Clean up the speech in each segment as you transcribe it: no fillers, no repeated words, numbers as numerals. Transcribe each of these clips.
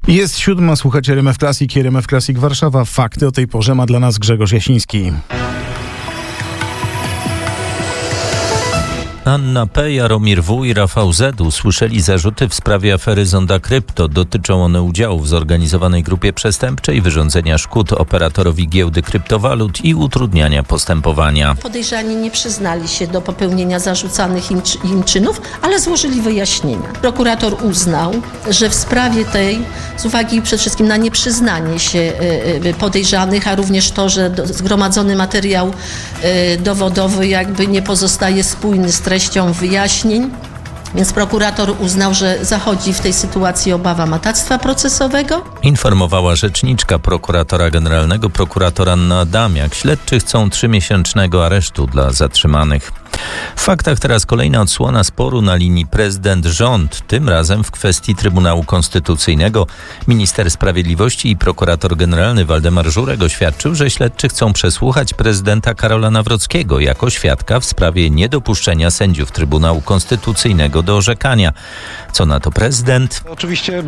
Jest 7, słuchacie RMF Classic i RMF Classic Warszawa. Fakty o tej porze ma dla nas Grzegorz Jasiński. Anna P., Jaromir W. i Rafał Z. usłyszeli zarzuty w sprawie afery Zonda Krypto. Dotyczą one udziału w zorganizowanej grupie przestępczej, wyrządzenia szkód operatorowi giełdy kryptowalut i utrudniania postępowania. Podejrzani nie przyznali się do popełnienia zarzucanych im czynów, ale złożyli wyjaśnienia. Prokurator uznał, że w sprawie tej, z uwagi przede wszystkim na nieprzyznanie się podejrzanych, a również to, że zgromadzony materiał dowodowy jakby nie pozostaje spójny z treścią wyjaśnień, więc prokurator uznał, że zachodzi w tej sytuacji obawa matactwa procesowego. Informowała rzeczniczka prokuratora generalnego, prokurator Anna Adamiak. Śledczy chcą 3-miesięcznego aresztu dla zatrzymanych. W faktach teraz kolejna odsłona sporu na linii prezydent-rząd, tym razem w kwestii Trybunału Konstytucyjnego. Minister Sprawiedliwości i prokurator generalny Waldemar Żurek oświadczył, że śledczy chcą przesłuchać prezydenta Karola Nawrockiego jako świadka w sprawie niedopuszczenia sędziów Trybunału Konstytucyjnego do orzekania. Co na to prezydent? Oczywiście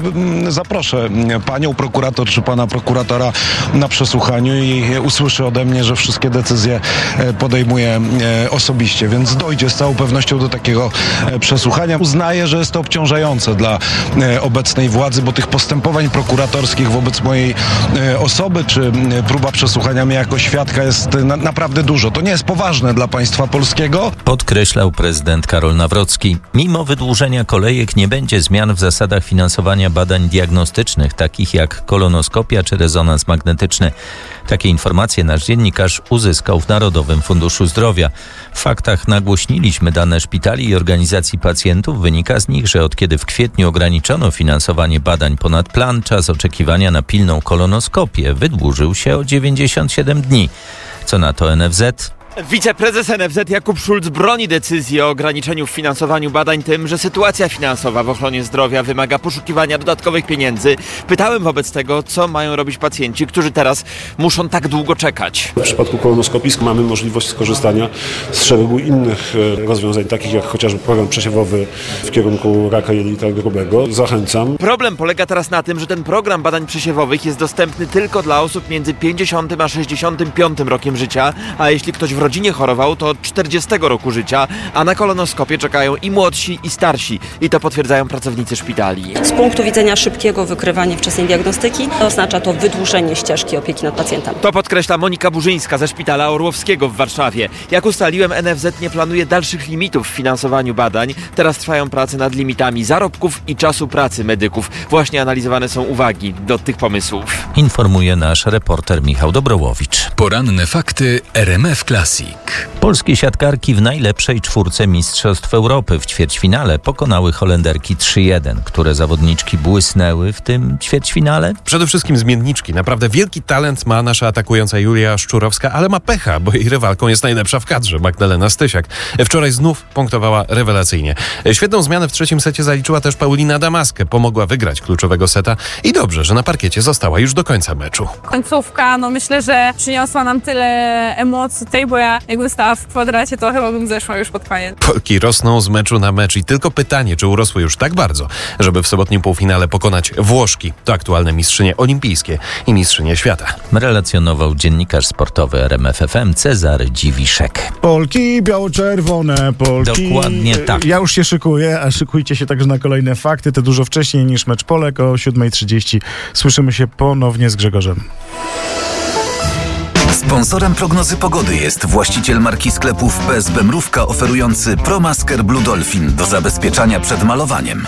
zaproszę panią prokurator czy pana prokuratora na przesłuchaniu i usłyszy ode mnie, że wszystkie decyzje podejmuje osobiście, więc dojdzie z całą pewnością do takiego przesłuchania. Uznaję, że jest to obciążające dla obecnej władzy, bo tych postępowań prokuratorskich wobec mojej osoby, czy próba przesłuchania mnie jako świadka jest naprawdę dużo. To nie jest poważne dla państwa polskiego. Podkreślał prezydent Karol Nawrocki. Mimo wydłużenia kolejek nie będzie zmian w zasadach finansowania badań diagnostycznych, takich jak kolonoskopia czy rezonans magnetyczny. Takie informacje nasz dziennikarz uzyskał w Narodowym Funduszu Zdrowia. W faktach nagłośniliśmy dane szpitali i organizacji pacjentów. Wynika z nich, że od kiedy w kwietniu ograniczono finansowanie badań ponad plan, czas oczekiwania na pilną kolonoskopię wydłużył się o 97 dni. Co na to NFZ? Wiceprezes NFZ Jakub Szulc broni decyzji o ograniczeniu w finansowaniu badań tym, że sytuacja finansowa w ochronie zdrowia wymaga poszukiwania dodatkowych pieniędzy. Pytałem wobec tego, co mają robić pacjenci, którzy teraz muszą tak długo czekać. W przypadku kolonoskopii mamy możliwość skorzystania z szeregu innych rozwiązań, takich jak chociażby program przesiewowy w kierunku raka jelita grubego. Zachęcam. Problem polega teraz na tym, że ten program badań przesiewowych jest dostępny tylko dla osób między 50 a 65 rokiem życia, a jeśli ktoś w rodzinie chorował, to od 40 roku życia, a na kolonoskopię czekają i młodsi, i starsi. I to potwierdzają pracownicy szpitali. Z punktu widzenia szybkiego wykrywania wczesnej diagnostyki oznacza to wydłużenie ścieżki opieki nad pacjentem. To podkreśla Monika Burzyńska ze Szpitala Orłowskiego w Warszawie. Jak ustaliłem, NFZ nie planuje dalszych limitów w finansowaniu badań. Teraz trwają prace nad limitami zarobków i czasu pracy medyków. Właśnie analizowane są uwagi do tych pomysłów. Informuje nasz reporter Michał Dobrołowicz. Poranne fakty RMF Classic. Polskie siatkarki w najlepszej czwórce Mistrzostw Europy w ćwierćfinale pokonały Holenderki 3-1. Które zawodniczki błysnęły w tym ćwierćfinale? Przede wszystkim zmienniczki. Naprawdę wielki talent ma nasza atakująca Julia Szczurowska, ale ma pecha, bo jej rywalką jest najlepsza w kadrze, Magdalena Stysiak. Wczoraj znów punktowała rewelacyjnie. Świetną zmianę w trzecim secie zaliczyła też Paulina Damaskę. Pomogła wygrać kluczowego seta i dobrze, że na parkiecie została już do końca meczu. Końcówka, myślę, że przyniosła nam tyle emocji tej, bo ja jakbym stała w kwadracie, to chyba bym zeszła już pod koniec. Polki rosną z meczu na mecz i tylko pytanie, czy urosły już tak bardzo, żeby w sobotnim półfinale pokonać Włoszki. To aktualne mistrzynie olimpijskie i mistrzynie świata. Relacjonował dziennikarz sportowy RMF FM Cezary Dziwiszek. Polki biało-czerwone, Polki. Dokładnie tak. Ja już się szykuję, a szykujcie się także na kolejne fakty. Te dużo wcześniej niż mecz Polek o 7:30. Słyszymy się ponownie z Grzegorzem. Sponsorem prognozy pogody jest właściciel marki sklepów PSB Mrówka oferujący ProMasker Blue Dolphin do zabezpieczania przed malowaniem.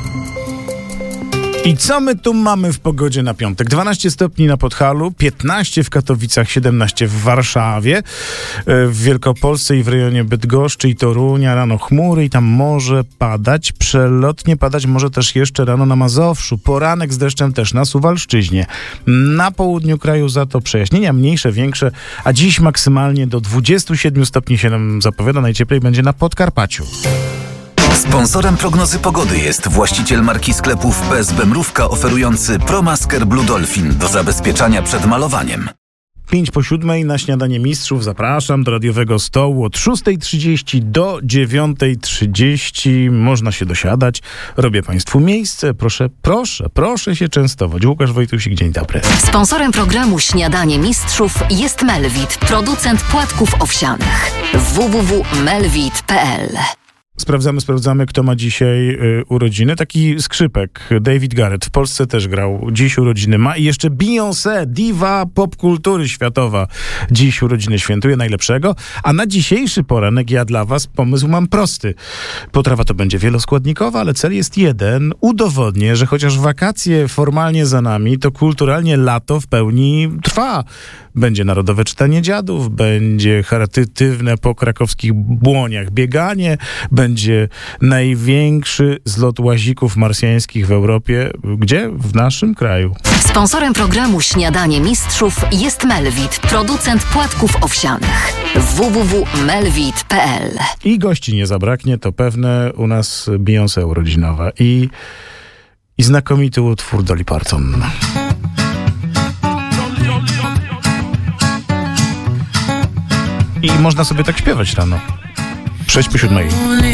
I co my tu mamy w pogodzie na piątek? 12 stopni na Podhalu, 15 w Katowicach, 17 w Warszawie, w Wielkopolsce i w rejonie Bydgoszczy i Torunia rano chmury i tam może padać. Przelotnie padać może też jeszcze rano na Mazowszu. Poranek z deszczem też na Suwalszczyźnie. Na południu kraju za to przejaśnienia mniejsze, większe, a dziś maksymalnie do 27 stopni się nam zapowiada. Najcieplej będzie na Podkarpaciu. Sponsorem prognozy pogody jest właściciel marki sklepów PSB Mrówka oferujący ProMasker Blue Dolphin do zabezpieczania przed malowaniem. 5 po 7 na Śniadanie Mistrzów. Zapraszam do radiowego stołu od 6:30 do 9:30. Można się dosiadać. Robię Państwu miejsce. Proszę się częstować. Łukasz Wojtusik, dzień dobry. Sponsorem programu Śniadanie Mistrzów jest Melvit, producent płatków owsianych. www.melvit.pl. Sprawdzamy, kto ma dzisiaj urodziny. Taki skrzypek, David Garrett, w Polsce też grał. Dziś urodziny ma. I jeszcze Beyoncé, diwa popkultury światowa. Dziś urodziny świętuje, najlepszego. A na dzisiejszy poranek ja dla was pomysł mam prosty. Potrawa to będzie wieloskładnikowa, ale cel jest jeden. Udowodnię, że chociaż wakacje formalnie za nami, to kulturalnie lato w pełni trwa. Będzie narodowe czytanie dziadów, będzie charytatywne po krakowskich błoniach bieganie, będzie największy zlot łazików marsjańskich w Europie. Gdzie? W naszym kraju. Sponsorem programu Śniadanie Mistrzów jest Melvit, producent płatków owsianych. www.melvit.pl. I gości nie zabraknie, to pewne, u nas Beyoncé urodzinowa i znakomity utwór Dolly Parton. I można sobie tak śpiewać rano. 6 po 7.